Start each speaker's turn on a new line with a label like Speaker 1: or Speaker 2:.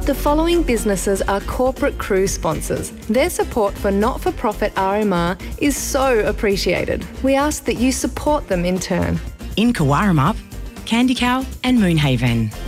Speaker 1: The following businesses are corporate cruise sponsors. Their support for not-for-profit RMR is so appreciated. We ask that you support them in turn.
Speaker 2: In Kawarramup, Candy Cow and Moonhaven.